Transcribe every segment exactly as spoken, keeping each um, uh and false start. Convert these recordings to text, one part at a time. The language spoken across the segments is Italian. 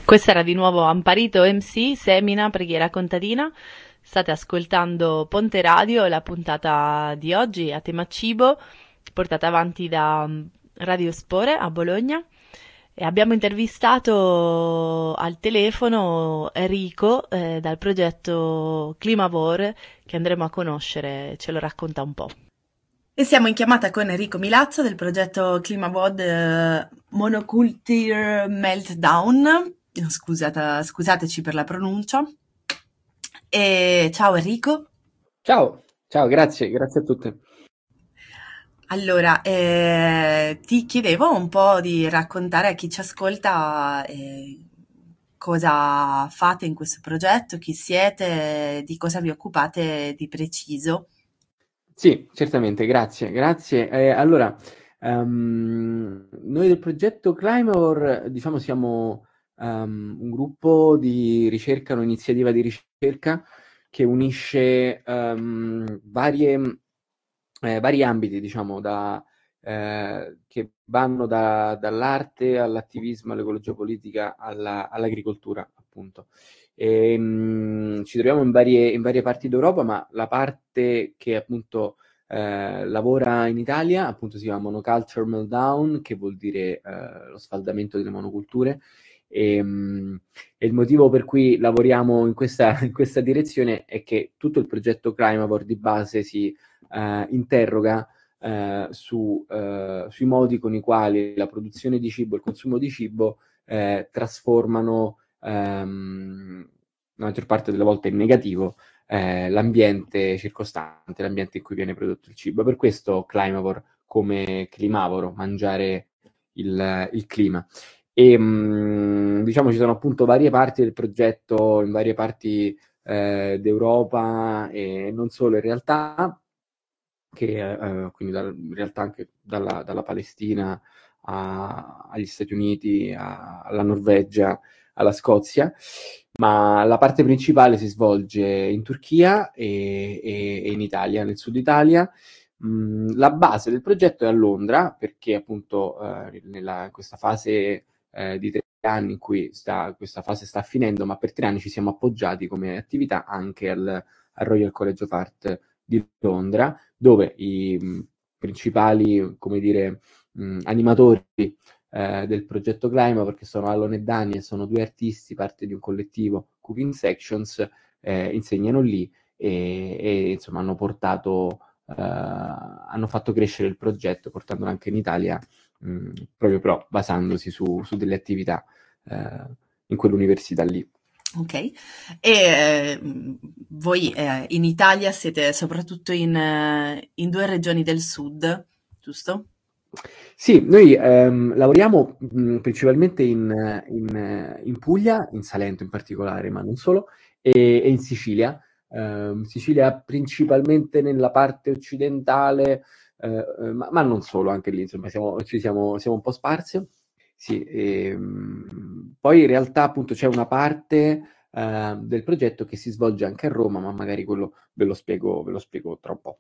Questa era di nuovo Amparito M C, Semina, Preghiera Contadina. State ascoltando Ponte Radio, la puntata di oggi a tema cibo, portata avanti da Radio Spore a Bologna. E abbiamo intervistato al telefono Enrico eh, dal progetto Climavore, che andremo a conoscere, ce lo racconta un po'. E siamo in chiamata con Enrico Milazzo del progetto Climavod eh, Monoculture Meltdown. Scusate, scusateci per la pronuncia. E ciao Enrico. Ciao, ciao, grazie, grazie a tutte. Allora, eh, ti chiedevo un po' di raccontare a chi ci ascolta eh, cosa fate in questo progetto, chi siete, di cosa vi occupate di preciso. Sì, certamente, grazie, grazie. Eh, allora, um, noi del progetto Climavore, diciamo, siamo um, un gruppo di ricerca, un'iniziativa di ricerca che unisce um, varie, eh, vari ambiti, diciamo, da, eh, che vanno da, dall'arte all'attivismo, all'ecologia politica, alla, all'agricoltura, appunto. E, mh, ci troviamo in varie, in varie parti d'Europa, ma la parte che appunto eh, lavora in Italia appunto si chiama Monoculture Meltdown, che vuol dire eh, lo sfaldamento delle monoculture. E, mh, e il motivo per cui lavoriamo in questa, in questa direzione è che tutto il progetto Climavore di base si eh, interroga eh, su, eh, sui modi con i quali la produzione di cibo e il consumo di cibo eh, trasformano ehm, la maggior parte delle volte in negativo eh, l'ambiente circostante, l'ambiente in cui viene prodotto il cibo. Per questo Climavore come climavoro, mangiare il, il clima. E mh, diciamo ci sono appunto varie parti del progetto in varie parti eh, d'Europa e non solo in realtà, che eh, quindi dal, in realtà anche dalla, dalla Palestina a, agli Stati Uniti, a, alla Norvegia, alla Scozia, ma la parte principale si svolge in Turchia e, e, e in Italia, nel sud Italia. Mm, la base del progetto è a Londra, perché appunto eh, nella, in questa fase eh, di tre anni in cui sta, questa fase sta finendo, ma per tre anni ci siamo appoggiati come attività anche al, al Royal College of Art di Londra, dove i mh, principali, come dire, mh, animatori eh, del progetto Clima, perché sono Alon e Dani e sono due artisti, parte di un collettivo Cooking Sections, eh, insegnano lì e, e insomma hanno portato, eh, hanno fatto crescere il progetto, portandolo anche in Italia, mh, proprio però basandosi su, su delle attività eh, in quell'università lì. Ok, e eh, voi eh, in Italia siete soprattutto in, eh, in due regioni del sud, giusto? Sì, noi ehm, lavoriamo mh, principalmente in, in, in Puglia, in Salento in particolare, ma non solo, e, e in Sicilia. Ehm, Sicilia principalmente nella parte occidentale, eh, eh, ma, ma non solo, anche lì, insomma, siamo, ci siamo, siamo un po' sparsi. Sì, ehm, poi in realtà appunto c'è una parte eh, del progetto che si svolge anche a Roma, ma magari quello ve lo spiego, ve lo spiego tra un po'.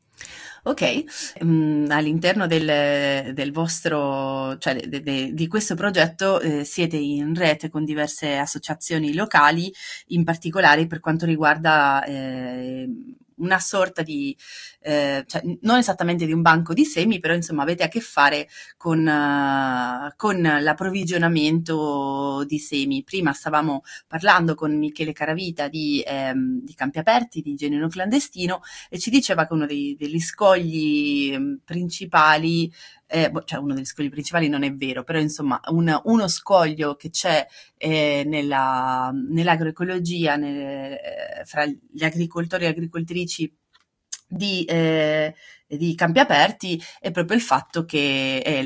Ok, mm, all'interno del, del vostro, cioè de- de- di questo progetto eh, siete in rete con diverse associazioni locali, in particolare per quanto riguarda eh, una sorta di, eh, cioè, non esattamente di un banco di semi, però insomma avete a che fare con, eh, con l'approvvigionamento di semi. Prima stavamo parlando con Michele Caravita di, ehm, di Campi Aperti, di Genuino Clandestino, e ci diceva che uno dei, degli scogli principali, eh, cioè uno degli scogli principali non è vero, però insomma un, uno scoglio che c'è eh, nella, nell'agroecologia, nel, eh, fra gli agricoltori e agricoltrici di, eh, di Campi Aperti è proprio il fatto che è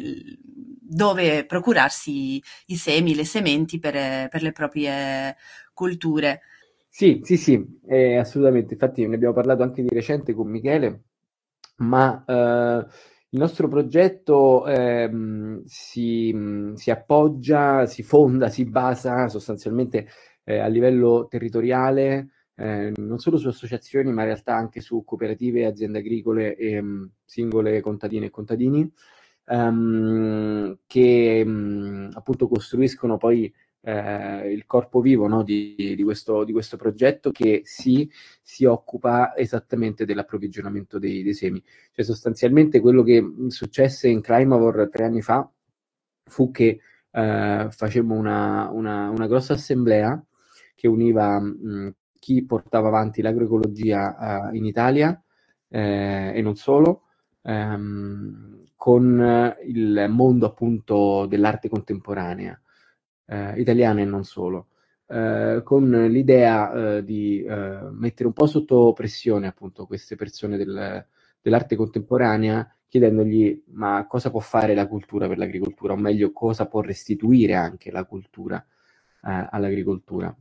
dove procurarsi i semi, le sementi per, per le proprie colture. Sì, sì, sì, eh, assolutamente. Infatti ne abbiamo parlato anche di recente con Michele, ma eh, il nostro progetto ehm, si, mh, si appoggia, si fonda, si basa sostanzialmente eh, a livello territoriale, eh, non solo su associazioni, ma in realtà anche su cooperative, aziende agricole e mh, singole contadine e contadini, ehm, che mh, appunto costruiscono poi eh, il corpo vivo, no, di, di, questo, di questo progetto, che si, si occupa esattamente dell'approvvigionamento dei, dei semi. Cioè sostanzialmente quello che successe in Climavor tre anni fa fu che eh, facemmo una, una, una grossa assemblea che univa mh, chi portava avanti l'agroecologia uh, in Italia eh, e non solo, ehm, con il mondo appunto dell'arte contemporanea eh, italiana e non solo, eh, con l'idea eh, di eh, mettere un po' sotto pressione appunto queste persone del, dell'arte contemporanea, chiedendogli ma cosa può fare la cultura per l'agricoltura, o meglio cosa può restituire anche la cultura eh, all'agricoltura.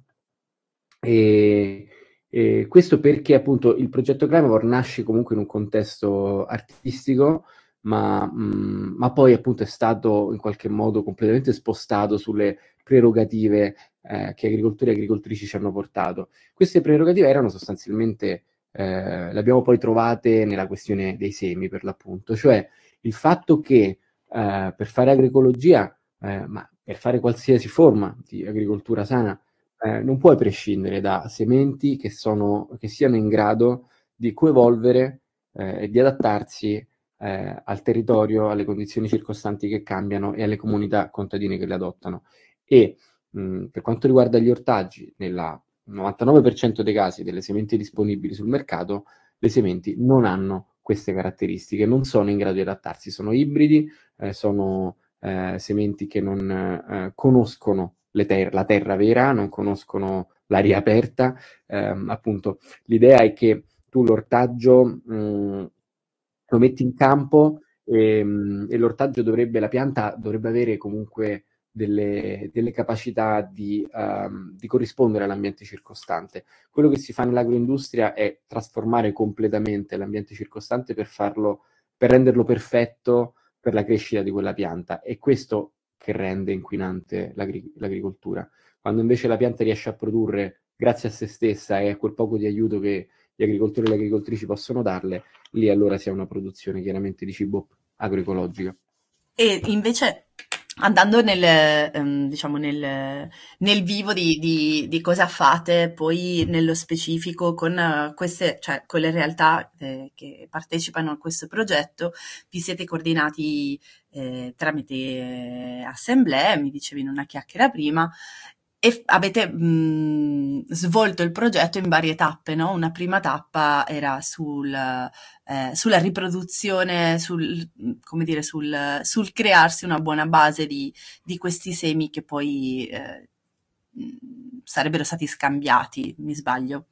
E, e questo perché appunto il progetto Climavor nasce comunque in un contesto artistico, ma, mh, ma poi appunto è stato in qualche modo completamente spostato sulle prerogative eh, che agricoltori e agricoltrici ci hanno portato. Queste prerogative erano sostanzialmente, eh, le abbiamo poi trovate nella questione dei semi per l'appunto, cioè il fatto che eh, per fare agroecologia, eh, ma per fare qualsiasi forma di agricoltura sana, eh, non puoi prescindere da sementi che, sono, che siano in grado di coevolvere eh, e di adattarsi eh, al territorio, alle condizioni circostanti che cambiano e alle comunità contadine che le adottano. E mh, per quanto riguarda gli ortaggi, nel novantanove per cento dei casi delle sementi disponibili sul mercato, le sementi non hanno queste caratteristiche, non sono in grado di adattarsi, sono ibridi, eh, sono eh, sementi che non eh, conoscono le ter- la terra vera, non conoscono l'aria aperta, ehm, appunto l'idea è che tu l'ortaggio mh, lo metti in campo e, mh, e l'ortaggio dovrebbe, la pianta dovrebbe avere comunque delle, delle capacità di, um, di corrispondere all'ambiente circostante. Quello che si fa nell'agroindustria è trasformare completamente l'ambiente circostante per farlo, per renderlo perfetto per la crescita di quella pianta. È questo che rende inquinante l'agri- l'agricoltura. Quando invece la pianta riesce a produrre grazie a se stessa e a quel poco di aiuto che gli agricoltori e le agricoltrici possono darle, lì allora si ha una produzione chiaramente di cibo agroecologica. E invece andando nel, ehm, diciamo nel, nel vivo di, di, di cosa fate, poi nello specifico con eh, queste, cioè con le realtà eh, che partecipano a questo progetto, vi siete coordinati eh, tramite eh, assemblee, mi dicevi in una chiacchiera prima, e f- avete mh, svolto il progetto in varie tappe, no? Una prima tappa era sul, eh, sulla riproduzione, sul, come dire, sul, sul crearsi una buona base di, di questi semi che poi eh, sarebbero stati scambiati, mi sbaglio?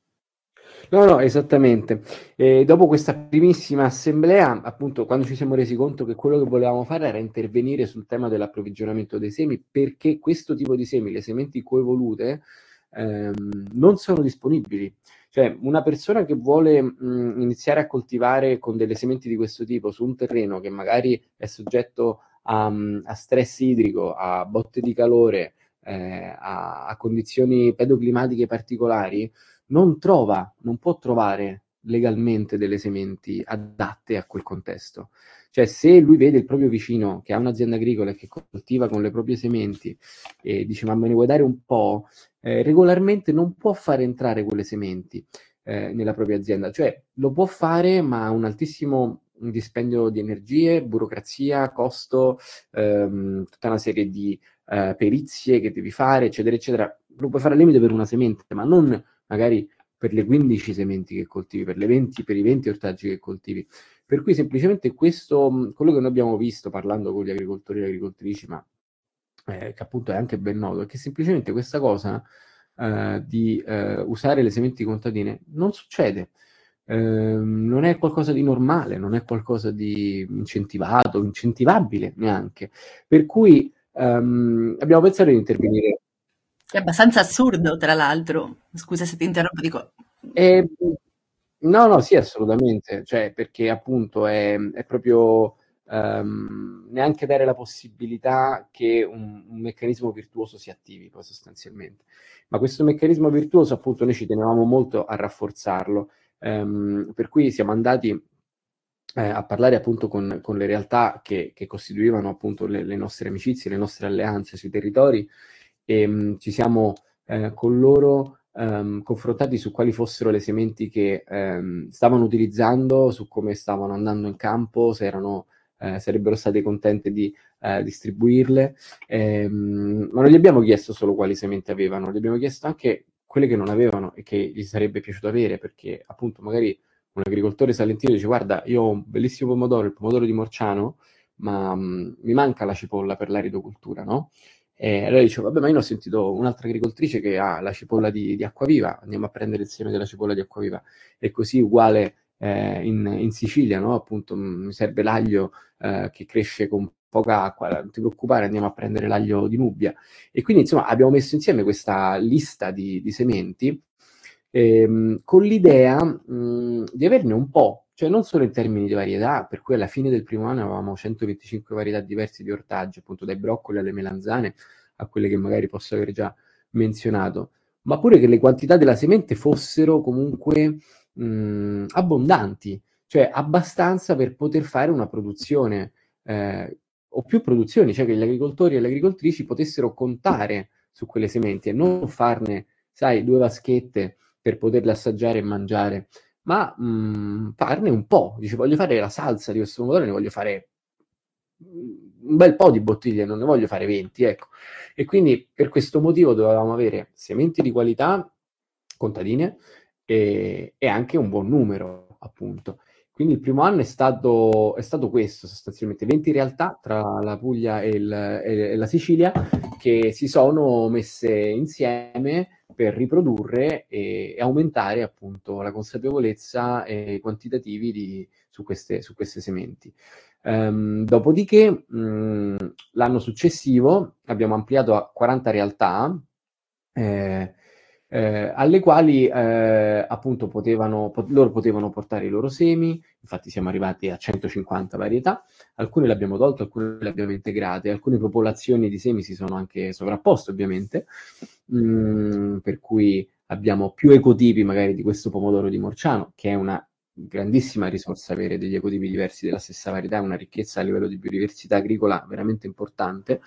No, no, esattamente. E dopo questa primissima assemblea, appunto, quando ci siamo resi conto che quello che volevamo fare era intervenire sul tema dell'approvvigionamento dei semi, perché questo tipo di semi, le sementi coevolute, ehm, non sono disponibili. Cioè, una persona che vuole mh, iniziare a coltivare con delle sementi di questo tipo su un terreno che magari è soggetto a, a stress idrico, a botte di calore, eh, a, a condizioni pedoclimatiche particolari, non trova, non può trovare legalmente delle sementi adatte a quel contesto. Cioè, se lui vede il proprio vicino che ha un'azienda agricola e che coltiva con le proprie sementi e dice ma me ne vuoi dare un po', eh, regolarmente non può fare entrare quelle sementi eh, nella propria azienda. Cioè, lo può fare, ma ha un altissimo dispendio di energie, burocrazia, costo, ehm, tutta una serie di eh, perizie che devi fare, eccetera, eccetera. Lo puoi fare al limite per una semente, ma non magari per le quindici sementi che coltivi, per le venti, per i venti ortaggi che coltivi. Per cui semplicemente questo, quello che noi abbiamo visto parlando con gli agricoltori e le agricoltrici, ma eh, che appunto è anche ben noto, è che semplicemente questa cosa eh, di eh, usare le sementi contadine non succede. Eh, non è qualcosa di normale, non è qualcosa di incentivato, incentivabile neanche. Per cui ehm, abbiamo pensato di intervenire. È abbastanza assurdo, tra l'altro. Scusa se ti interrompo, dico. E, no, no, sì, assolutamente, cioè, perché appunto è, è proprio ehm, neanche dare la possibilità che un, un meccanismo virtuoso si attivi, poi sostanzialmente. Ma questo meccanismo virtuoso, appunto, noi ci tenevamo molto a rafforzarlo, ehm, per cui siamo andati eh, a parlare appunto con, con le realtà che, che costituivano appunto le, le nostre amicizie, le nostre alleanze sui territori e mh, ci siamo eh, con loro Um, confrontati su quali fossero le sementi che um, stavano utilizzando, su come stavano andando in campo, se erano, eh, sarebbero state contente di eh, distribuirle, ehm, ma non gli abbiamo chiesto solo quali sementi avevano, gli abbiamo chiesto anche quelle che non avevano e che gli sarebbe piaciuto avere, perché appunto magari un agricoltore salentino dice: guarda, io ho un bellissimo pomodoro, il pomodoro di Morciano, ma um, mi manca la cipolla per l'aridocultura, no? E allora dicevo: vabbè, ma io ho sentito un'altra agricoltrice che ha la cipolla di, di Acquaviva, andiamo a prendere il seme della cipolla di Acquaviva. E così uguale eh, in, in Sicilia, no? Appunto, mh, mi serve l'aglio eh, che cresce con poca acqua, non ti preoccupare, andiamo a prendere l'aglio di Nubia. E quindi, insomma, abbiamo messo insieme questa lista di, di sementi ehm, con l'idea mh, di averne un po', cioè non solo in termini di varietà, per cui alla fine del primo anno avevamo centoventicinque varietà diverse di ortaggi, appunto dai broccoli alle melanzane a quelle che magari posso aver già menzionato, ma pure che le quantità della semente fossero comunque mh, abbondanti, cioè abbastanza per poter fare una produzione eh, o più produzioni, cioè che gli agricoltori e le agricoltrici potessero contare su quelle sementi e non farne, sai, due vaschette per poterle assaggiare e mangiare, ma mh, farne un po'. Dice: voglio fare la salsa di questo pomodoro, ne voglio fare un bel po' di bottiglie, non ne voglio fare venti, ecco. E quindi per questo motivo dovevamo avere sementi di qualità contadine e, e anche un buon numero, appunto. Quindi il primo anno è stato, è stato questo, sostanzialmente venti realtà tra la Puglia e, il, e, e la Sicilia che si sono messe insieme per riprodurre e, e aumentare appunto la consapevolezza e i quantitativi di, su, queste, su queste sementi. Um, dopodiché mh, l'anno successivo abbiamo ampliato a quaranta realtà eh, eh, alle quali eh, appunto potevano, pot- loro potevano portare i loro semi, infatti siamo arrivati a centocinquanta varietà, alcune le abbiamo tolte, alcune le abbiamo integrate, alcune popolazioni di semi si sono anche sovrapposte ovviamente, mh, per cui abbiamo più ecotipi magari di questo pomodoro di Morciano, che è una grandissima risorsa avere degli ecotipi diversi della stessa varietà, è una ricchezza a livello di biodiversità agricola veramente importante.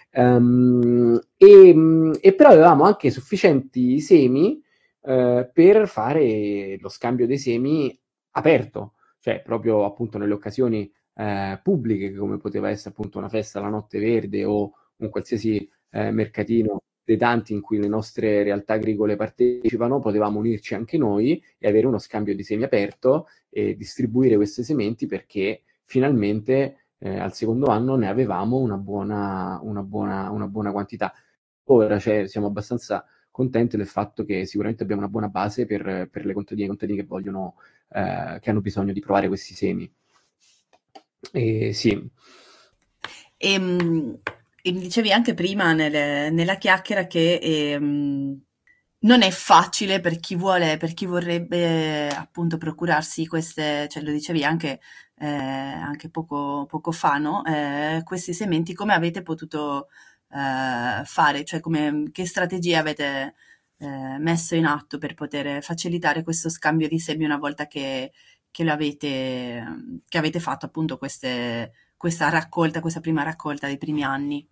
Um, e, e però avevamo anche sufficienti semi eh, per fare lo scambio dei semi aperto, cioè proprio appunto nelle occasioni eh, pubbliche, come poteva essere appunto una festa alla Notte Verde o un qualsiasi eh, mercatino dei tanti in cui le nostre realtà agricole partecipano, potevamo unirci anche noi e avere uno scambio di semi aperto e distribuire queste sementi, perché finalmente eh, al secondo anno ne avevamo una buona, una buona, una buona quantità. Ora cioè, siamo abbastanza contenti del fatto che sicuramente abbiamo una buona base per, per le contadine e contadini che vogliono, eh, che hanno bisogno di provare questi semi. E, sì. E, e mi dicevi anche prima nelle, nella chiacchiera che ehm, non è facile per chi vuole, per chi vorrebbe appunto procurarsi queste, cioè lo dicevi anche, eh, anche poco, poco fa, no? Eh, questi sementi, come avete potuto eh, fare? Cioè come, che strategie avete eh, messo in atto per poter facilitare questo scambio di semi una volta che, che lo avete, che avete fatto appunto queste, questa raccolta, questa prima raccolta dei primi anni?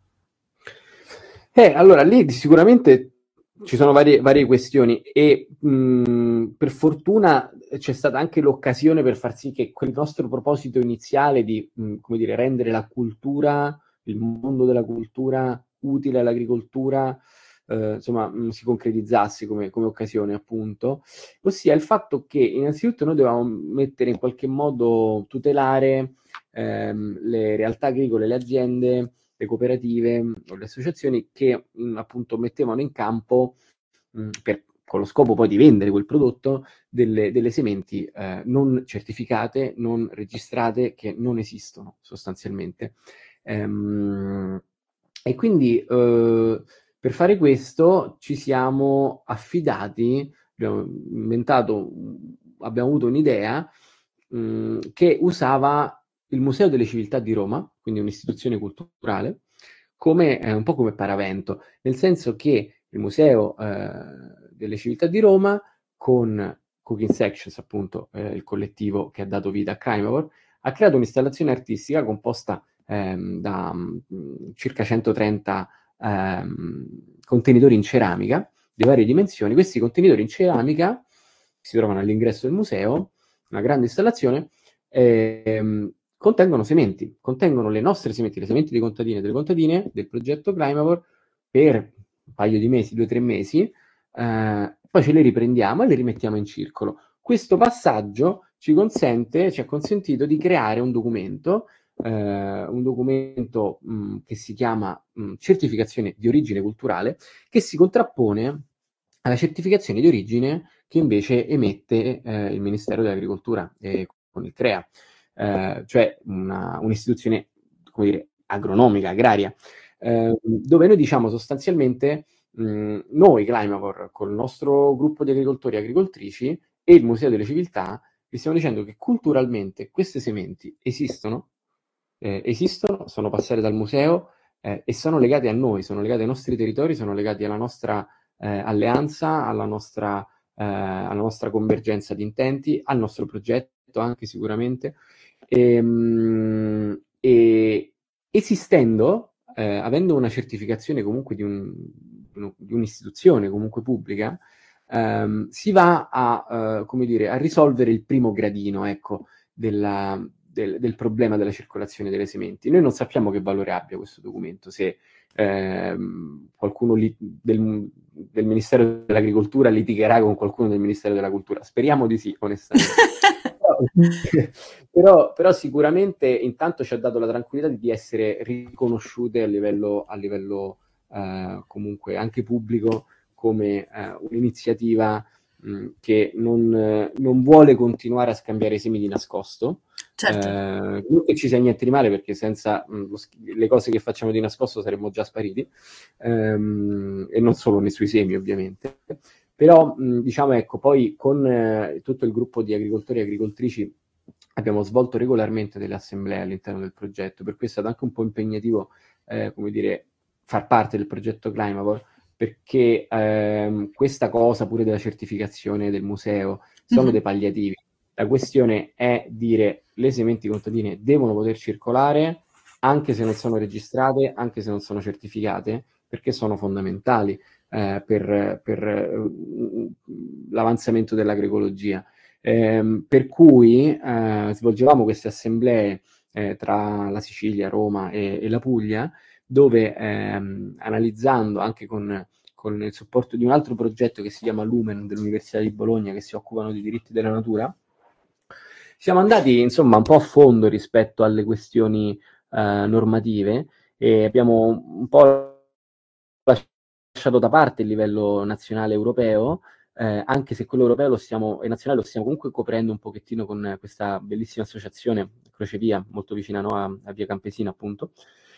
Eh, allora lì sicuramente ci sono varie, varie questioni e mh, per fortuna c'è stata anche l'occasione per far sì che quel nostro proposito iniziale di mh, come dire, rendere la cultura, il mondo della cultura utile all'agricoltura, eh, insomma, mh, si concretizzasse come, come occasione, appunto, ossia il fatto che innanzitutto noi dovevamo mettere in qualche modo, tutelare ehm, le realtà agricole, le aziende, le cooperative o le associazioni che mh, appunto mettevano in campo mh, per, con lo scopo poi di vendere quel prodotto delle, delle sementi eh, non certificate, non registrate, che non esistono sostanzialmente. Ehm, e quindi eh, per fare questo ci siamo affidati, abbiamo inventato, abbiamo avuto un'idea mh, che usava il Museo delle Civiltà di Roma, quindi un'istituzione culturale, come, eh, un po' come paravento, nel senso che il Museo eh, delle Civiltà di Roma, con Cooking Sections, appunto, eh, il collettivo che ha dato vita a Crimevor, ha creato un'installazione artistica composta ehm, da mh, circa centotrenta ehm, contenitori in ceramica di varie dimensioni. Questi contenitori in ceramica si trovano all'ingresso del museo, una grande installazione, ehm, contengono sementi, contengono le nostre sementi, le sementi dei contadini e delle contadine del progetto Climavor per un paio di mesi, due o tre mesi, eh, poi ce le riprendiamo e le rimettiamo in circolo. Questo passaggio ci consente, ci ha consentito di creare un documento, eh, un documento mh, che si chiama mh, certificazione di origine culturale, che si contrappone alla certificazione di origine che invece emette eh, il Ministero dell'Agricoltura eh, con il CREA, eh, cioè una, un'istituzione, come dire, agronomica, agraria, eh, dove noi diciamo sostanzialmente mh, noi Climavor, con il nostro gruppo di agricoltori e agricoltrici e il Museo delle Civiltà, vi stiamo dicendo che culturalmente queste sementi esistono, eh, esistono, sono passate dal museo eh, e sono legate a noi, sono legate ai nostri territori, sono legati alla nostra eh, alleanza, alla nostra, eh, alla nostra convergenza di intenti, al nostro progetto anche sicuramente. E, mh, e esistendo, eh, avendo una certificazione comunque di, un, di un'istituzione comunque pubblica, ehm, si va a, eh, come dire, a risolvere il primo gradino, ecco, della, del, del problema della circolazione delle sementi. Noi non sappiamo che valore abbia questo documento, se ehm, qualcuno li, del, del Ministero dell'Agricoltura litigherà con qualcuno del Ministero della Cultura. Speriamo di sì, onestamente. Però, però sicuramente intanto ci ha dato la tranquillità di essere riconosciute a livello, a livello eh, comunque anche pubblico come eh, un'iniziativa mh, che non, eh, non vuole continuare a scambiare i semi di nascosto. Certo. Eh, non che ci sia niente di male, perché senza mh, lo, le cose che facciamo di nascosto saremmo già spariti, ehm, e non solo nei suoi semi ovviamente. Però, mh, diciamo, ecco, poi con eh, tutto il gruppo di agricoltori e agricoltrici abbiamo svolto regolarmente delle assemblee all'interno del progetto, per cui è stato anche un po' impegnativo, eh, come dire, far parte del progetto Climavor, perché ehm, questa cosa pure della certificazione del museo sono Mhm. dei palliativi. La questione è dire le sementi contadine devono poter circolare anche se non sono registrate, anche se non sono certificate, perché sono fondamentali. Eh, per, per eh, l'avanzamento dell'agroecologia. Eh, per cui eh, svolgevamo queste assemblee eh, tra la Sicilia, Roma e, e la Puglia, dove ehm, analizzando anche con, con il supporto di un altro progetto che si chiama Lumen dell'Università di Bologna, che si occupano di diritti della natura, siamo andati insomma un po' a fondo rispetto alle questioni eh, normative e abbiamo un po' lasciato da parte il livello nazionale europeo, eh, anche se quello europeo lo stiamo, e nazionale lo stiamo comunque coprendo un pochettino con questa bellissima associazione Crocevia, molto vicina, no, a, a Via Campesina appunto.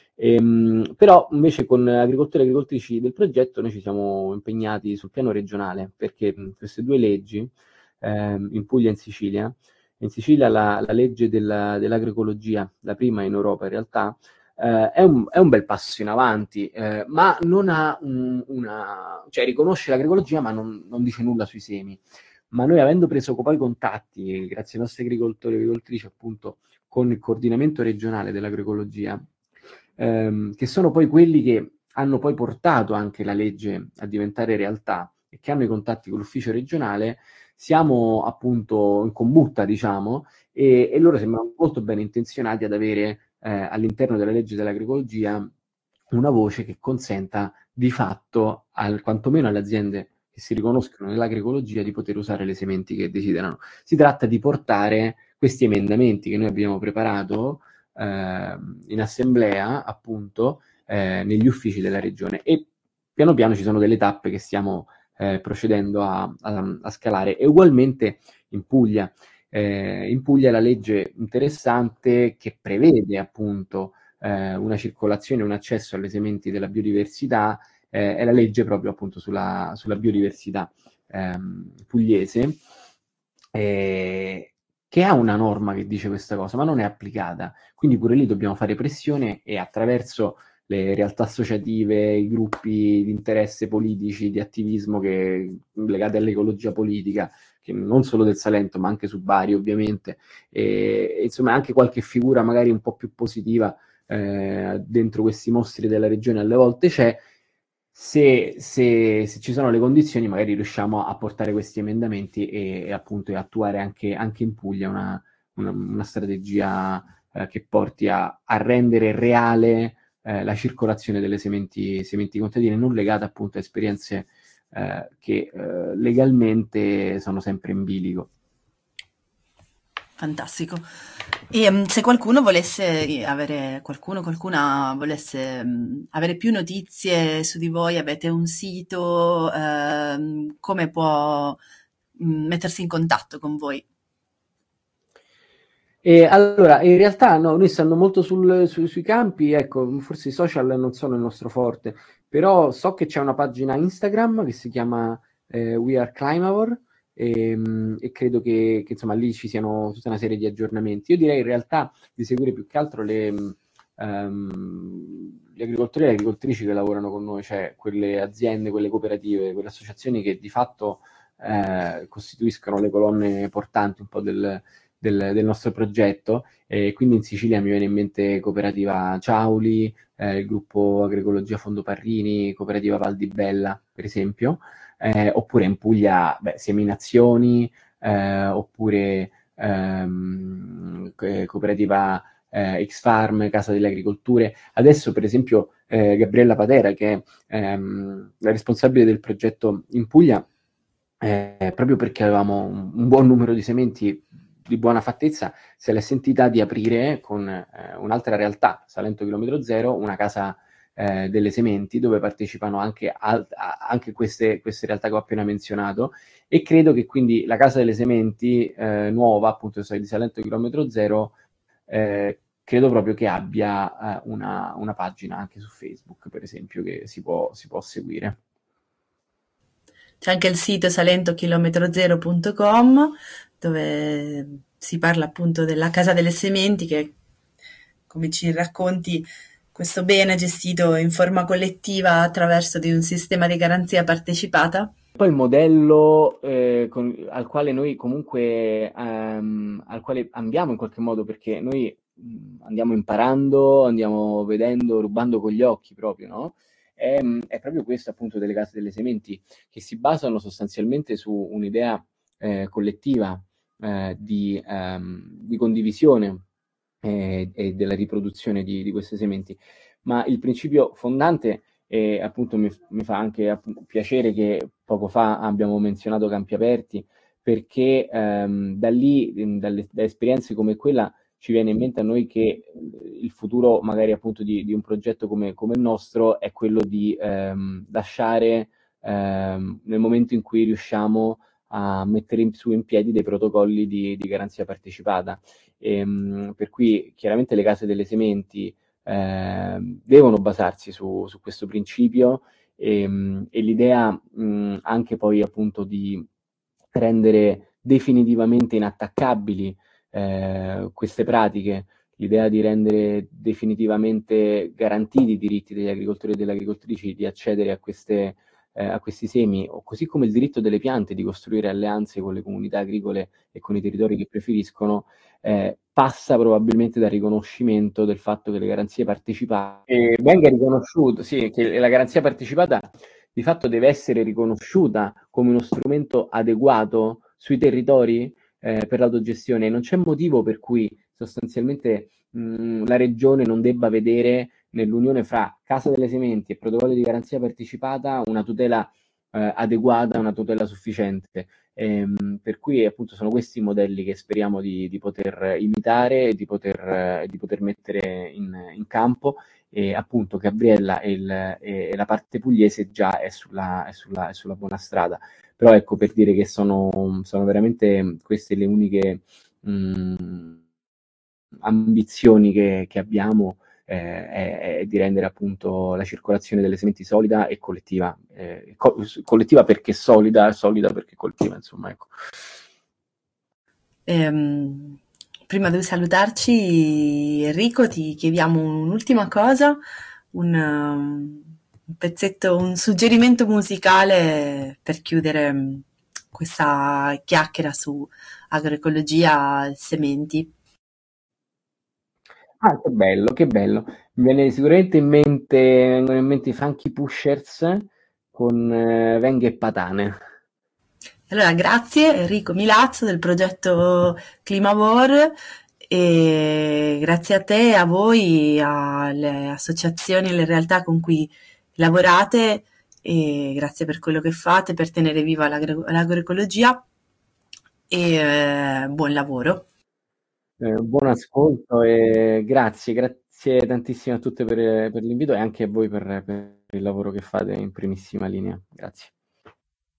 Ehm, però invece con agricoltori e agricoltrici del progetto noi ci siamo impegnati sul piano regionale, perché mh, queste due leggi, ehm, in Puglia e in Sicilia, in Sicilia la, la legge della, dell'agroecologia, la prima in Europa in realtà, eh, è, un, è un bel passo in avanti, eh, ma non ha un, una... cioè riconosce l'agroecologia ma non, non dice nulla sui semi. Ma noi avendo preso poi contatti, grazie ai nostri agricoltori e agricoltrici appunto, con il coordinamento regionale dell'agroecologia, ehm, che sono poi quelli che hanno poi portato anche la legge a diventare realtà e che hanno i contatti con l'ufficio regionale, siamo appunto in combutta, diciamo, e, e loro sembrano molto ben intenzionati ad avere eh, all'interno della legge dell'agroecologia una voce che consenta di fatto, al, quantomeno alle aziende che si riconoscono nell'agroecologia, di poter usare le sementi che desiderano. Si tratta di portare questi emendamenti che noi abbiamo preparato eh, in assemblea, appunto, eh, negli uffici della regione, e piano piano ci sono delle tappe che stiamo eh, procedendo a, a, a scalare. E ugualmente in Puglia. Eh, in Puglia la legge interessante che prevede appunto eh, una circolazione e un accesso alle sementi della biodiversità eh, è la legge proprio appunto sulla, sulla biodiversità ehm, pugliese, eh, che ha una norma che dice questa cosa, ma non è applicata. Quindi pure lì dobbiamo fare pressione e attraverso le realtà associative, i gruppi di interesse politici, di attivismo che, legati all'ecologia politica, che non solo del Salento, ma anche su Bari ovviamente, e, e insomma anche qualche figura magari un po' più positiva eh, dentro questi mostri della regione alle volte c'è, se, se, se ci sono le condizioni magari riusciamo a portare questi emendamenti e, e appunto e attuare anche, anche in Puglia una, una, una strategia eh, che porti a, a rendere reale eh, la circolazione delle sementi, sementi contadine, non legate appunto a esperienze eh, che eh, legalmente sono sempre in bilico. Fantastico. E um, se qualcuno volesse avere, qualcuno, qualcuna volesse um, avere più notizie su di voi, avete un sito, uh, come può um, mettersi in contatto con voi? E allora, in realtà no, noi stando molto sul, su, sui campi, ecco, forse i social non sono il nostro forte, però so che c'è una pagina Instagram che si chiama eh, We Are Climavore, e, e credo che, che, insomma lì ci siano tutta una serie di aggiornamenti. Io direi in realtà di seguire più che altro le, um, gli agricoltori e le agricoltrici che lavorano con noi, cioè quelle aziende, quelle cooperative, quelle associazioni che di fatto eh, costituiscono le colonne portanti un po' del, del, del nostro progetto. E quindi in Sicilia mi viene in mente Cooperativa Ciauli, eh, il gruppo Agroecologia Fondo Parrini, Cooperativa Val di Bella, per esempio. Eh, oppure in Puglia, beh, Seminazioni, eh, oppure ehm, cooperativa eh, X-Farm, Casa delle Agricolture. Adesso, per esempio, eh, Gabriella Patera, che è ehm, la responsabile del progetto in Puglia, eh, proprio perché avevamo un, un buon numero di sementi di buona fattezza, se l'è sentita di aprire con eh, un'altra realtà, Salento Chilometro Zero, una casa eh, delle sementi, dove partecipano anche, al, anche queste, queste realtà che ho appena menzionato, e credo che quindi la casa delle sementi eh, nuova, appunto di Salento Chilometro Zero, eh, credo proprio che abbia eh, una, una pagina anche su Facebook, per esempio, che si può, si può seguire. C'è anche il sito salento chilometro zero punto com, dove si parla appunto della Casa delle Sementi, che, come ci racconti, questo bene gestito in forma collettiva attraverso di un sistema di garanzia partecipata. Poi il modello eh, con, al quale noi comunque ehm, al quale andiamo in qualche modo, perché noi mh, andiamo imparando, andiamo vedendo, rubando con gli occhi proprio, no? È, è proprio questo appunto delle case delle sementi, che si basano sostanzialmente su un'idea eh, collettiva eh, di, ehm, di condivisione eh, e della riproduzione di, di queste sementi. Ma il principio fondante, e appunto mi, mi fa anche appunto, piacere che poco fa abbiamo menzionato Campi Aperti, perché ehm, da lì, dalle, da esperienze come quella, ci viene in mente a noi che il futuro magari appunto di, di un progetto come, come il nostro è quello di ehm, lasciare ehm, nel momento in cui riusciamo a mettere in, su in piedi dei protocolli di, di garanzia partecipata. E, mh, per cui chiaramente le case delle sementi eh, devono basarsi su, su questo principio, e, e l'idea mh, anche poi appunto di rendere definitivamente inattaccabili eh, queste pratiche, l'idea di rendere definitivamente garantiti i diritti degli agricoltori e delle agricoltrici di accedere a queste eh, a questi semi, o così come il diritto delle piante di costruire alleanze con le comunità agricole e con i territori che preferiscono, eh, passa probabilmente dal riconoscimento del fatto che le garanzie partecipate venga riconosciuto, sì, che la garanzia partecipata di fatto deve essere riconosciuta come uno strumento adeguato sui territori eh, per l'autogestione. Non c'è motivo per cui sostanzialmente mh, la regione non debba vedere nell'unione fra Casa delle Sementi e protocolli di garanzia partecipata una tutela eh, adeguata, una tutela sufficiente. Ehm, per cui appunto sono questi i modelli che speriamo di, di poter imitare e di poter, eh, di poter mettere in, in campo, e appunto Gabriella e, il, e la parte pugliese già è sulla, è, sulla, è sulla buona strada. Però ecco, per dire che sono, sono veramente queste le uniche mh, ambizioni che, che abbiamo, eh, è, è di rendere appunto la circolazione delle sementi solida e collettiva. Eh, co- collettiva perché solida, solida perché collettiva, insomma, ecco. Ehm, prima di salutarci, Enrico, ti chiediamo un'ultima cosa, un, um, un pezzetto, un suggerimento musicale per chiudere um, questa chiacchiera su agroecologia e sementi. Ah, che bello, che bello. Mi viene sicuramente in mente, vengono in mente i Funky Pushers con eh, Venghe e Patane. Allora, grazie Enrico Milazzo del progetto Climavor e grazie a te, a voi, alle associazioni e alle realtà con cui lavorate e grazie per quello che fate per tenere viva l'agro- l'agroecologia e eh, buon lavoro. Eh, buon ascolto e grazie, grazie tantissimo a tutte per, per l'invito e anche a voi per per il lavoro che fate in primissima linea. Grazie.